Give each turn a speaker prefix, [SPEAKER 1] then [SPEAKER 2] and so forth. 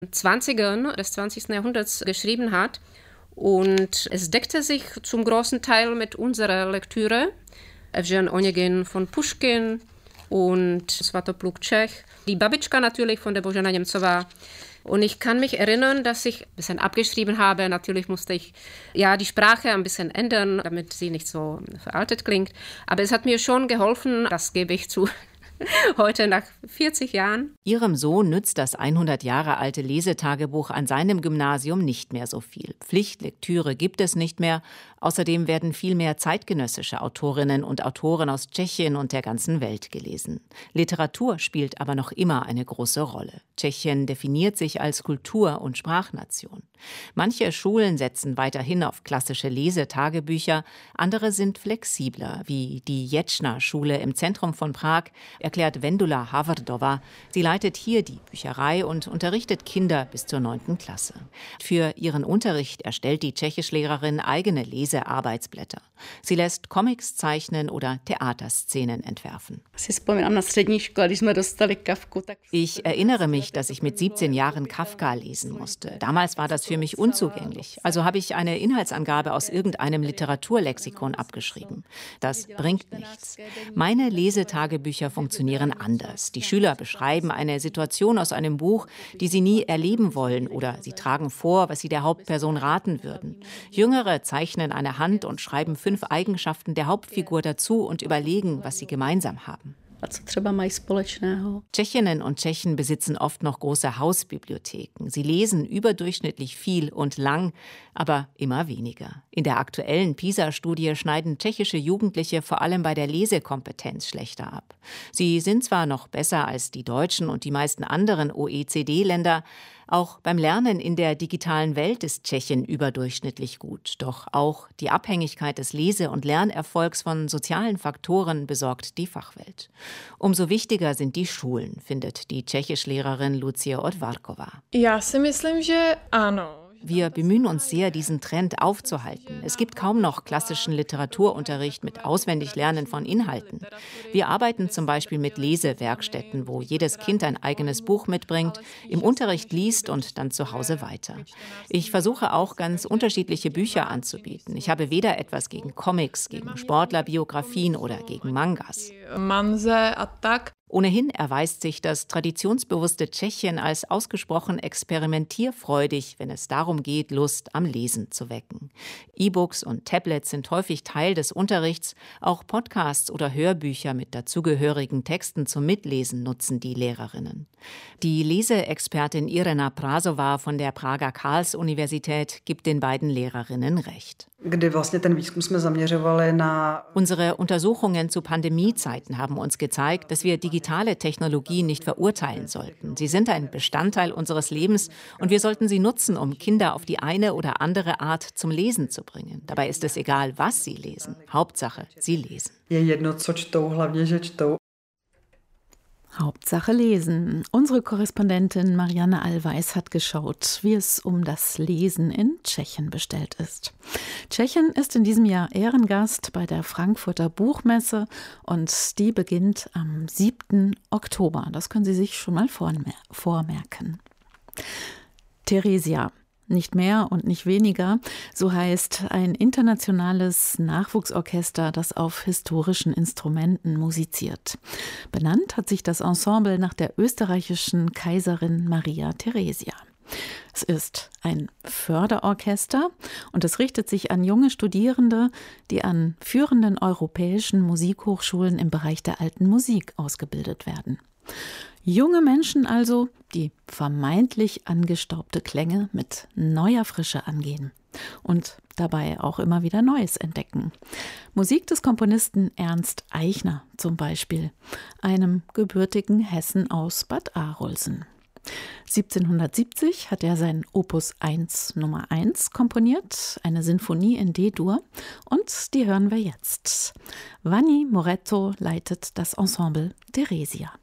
[SPEAKER 1] 20ern des 20. Jahrhunderts geschrieben hat. Und es deckte sich zum großen Teil mit unserer Lektüre. Evžen Onegin von Puškin und Svatopluk Čech. Die Babička natürlich von der Božena Němcová. Und ich kann mich erinnern, dass ich ein bisschen abgeschrieben habe. Natürlich musste ich die Sprache ein bisschen ändern, damit sie nicht so veraltet klingt. Aber es hat mir schon geholfen, das gebe ich zu. Heute nach 40 Jahren.
[SPEAKER 2] Ihrem Sohn nützt das 100 Jahre alte Lesetagebuch an seinem Gymnasium nicht mehr so viel. Pflichtlektüre gibt es nicht mehr. Außerdem werden viel mehr zeitgenössische Autorinnen und Autoren aus Tschechien und der ganzen Welt gelesen. Literatur spielt aber noch immer eine große Rolle. Tschechien definiert sich als Kultur- und Sprachnation. Manche Schulen setzen weiterhin auf klassische Lesetagebücher, andere sind flexibler, wie die Jetschna-Schule im Zentrum von Prag, erklärt Vendula Havardova. Sie leitet hier die Bücherei und unterrichtet Kinder bis zur 9. Klasse. Für ihren Unterricht erstellt die Tschechischlehrerin eigene Lesearbeitsblätter. Sie lässt Comics zeichnen oder Theaterszenen entwerfen. Ich erinnere mich, dass ich mit 17 Jahren Kafka lesen musste. Damals war das für mich unzugänglich. Also habe ich eine Inhaltsangabe aus irgendeinem Literaturlexikon abgeschrieben. Das bringt nichts. Meine Lesetagebücher funktionieren anders. Die Schüler beschreiben eine Situation aus einem Buch, die sie nie erleben wollen, oder sie tragen vor, was sie der Hauptperson raten würden. Jüngere zeichnen eine Hand und schreiben 5 Eigenschaften der Hauptfigur dazu und überlegen, was sie gemeinsam haben. Tschechinnen und Tschechen besitzen oft noch große Hausbibliotheken. Sie lesen überdurchschnittlich viel und lang, aber immer weniger. In der aktuellen PISA-Studie schneiden tschechische Jugendliche vor allem bei der Lesekompetenz schlechter ab. Sie sind zwar noch besser als die Deutschen und die meisten anderen OECD-Länder, auch beim Lernen in der digitalen Welt ist Tschechien überdurchschnittlich gut. Doch auch die Abhängigkeit des Lese- und Lernerfolgs von sozialen Faktoren besorgt die Fachwelt. Umso wichtiger sind die Schulen, findet die Tschechischlehrerin Lucie Odvarkova.
[SPEAKER 3] Já si myslím, že ano.
[SPEAKER 2] Wir bemühen uns sehr, diesen Trend aufzuhalten. Es gibt kaum noch klassischen Literaturunterricht mit Auswendiglernen von Inhalten. Wir arbeiten zum Beispiel mit Lesewerkstätten, wo jedes Kind ein eigenes Buch mitbringt, im Unterricht liest und dann zu Hause weiter. Ich versuche auch, ganz unterschiedliche Bücher anzubieten. Ich habe weder etwas gegen Comics, gegen Sportlerbiografien oder gegen Mangas. Ohnehin erweist sich das traditionsbewusste Tschechien als ausgesprochen experimentierfreudig, wenn es darum geht, Lust am Lesen zu wecken. E-Books und Tablets sind häufig Teil des Unterrichts. Auch Podcasts oder Hörbücher mit dazugehörigen Texten zum Mitlesen nutzen die Lehrerinnen. Die Leseexpertin Irena Prasová von der Prager Karls-Universität gibt den beiden Lehrerinnen recht. Unsere Untersuchungen zu Pandemiezeiten haben uns gezeigt, dass wir digitale Technologien nicht verurteilen sollten. Sie sind ein Bestandteil unseres Lebens und wir sollten sie nutzen, um Kinder auf die eine oder andere Art zum Lesen zu bringen. Dabei ist es egal, was sie lesen. Hauptsache, sie lesen.
[SPEAKER 4] Hauptsache lesen. Unsere Korrespondentin Marianne Allweis hat geschaut, wie es um das Lesen in Tschechien bestellt ist. Tschechien ist in diesem Jahr Ehrengast bei der Frankfurter Buchmesse und die beginnt am 7. Oktober. Das können Sie sich schon mal vormerken. Theresia. Nicht mehr und nicht weniger, so heißt ein internationales Nachwuchsorchester, das auf historischen Instrumenten musiziert. Benannt hat sich das Ensemble nach der österreichischen Kaiserin Maria Theresia. Es ist ein Förderorchester und es richtet sich an junge Studierende, die an führenden europäischen Musikhochschulen im Bereich der alten Musik ausgebildet werden. Junge Menschen also, die vermeintlich angestaubte Klänge mit neuer Frische angehen und dabei auch immer wieder Neues entdecken. Musik des Komponisten Ernst Eichner zum Beispiel, einem gebürtigen Hessen aus Bad Arolsen. 1770 hat er sein Opus 1 Nummer 1 komponiert, eine Sinfonie in D-Dur, und die hören wir jetzt. Vanni Moretto leitet das Ensemble Theresia.